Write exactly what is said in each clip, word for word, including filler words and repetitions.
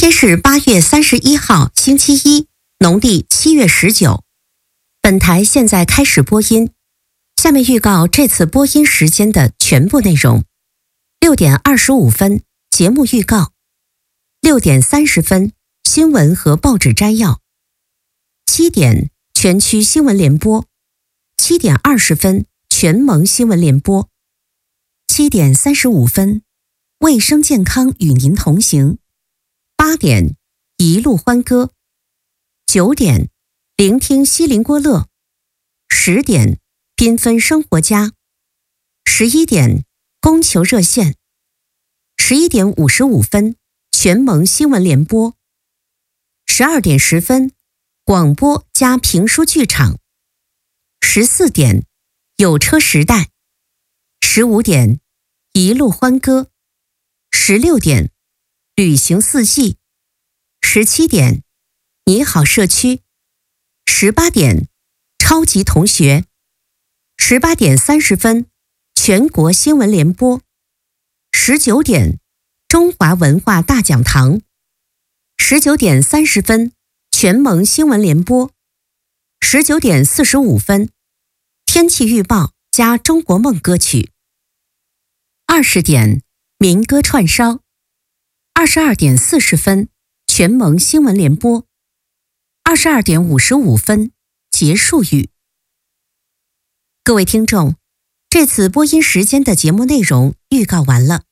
天是八月三十一号，星期一，农历七月十九。本台现在开始播音，下面预告这次播音时间的全部内容。六点二十五分，节目预告；六点三十分，新闻和报纸摘要；七点，全区新闻联播；七点二十分，全盟新闻联播；七点三十五分，卫生健康与您同行；八点，一路欢歌；九点，聆听西林郭勒；十点，缤纷生活家；十一点，供求热线；十一点五十五分，全盟新闻联播；十二点十分，广播加评书剧场；十四点，有车时代；十五点，一路欢歌；十六点，旅行四季；十七点，你好社区；十八点，超级同学；十八点三十分，全国新闻联播；十九点，中华文化大讲堂；十九点三十分，全盟新闻联播；十九点四十五分，天气预报加中国梦歌曲；二十点，民歌串烧；二十二点四十分，全盟新闻联播；二十二点五十五分，结束语。各位听众，这次播音时间的节目内容预告完了。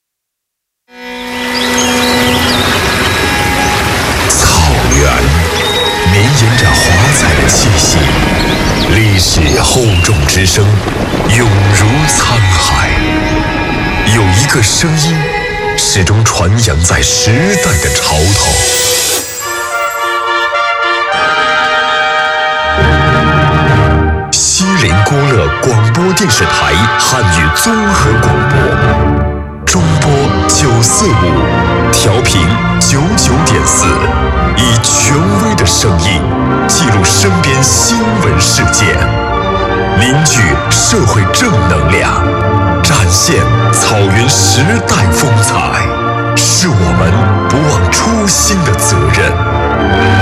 草原绵延着华彩的气息，历史厚重之声永如沧海。有一个声音始终传扬在时代的潮头。西林郭勒广播电视台汉语综合广播，中波九四五，调频九九点四，以权威的声音记录身边新闻事件，凝聚社会正能量，展现草原时代风采，是我们不忘初心的责任。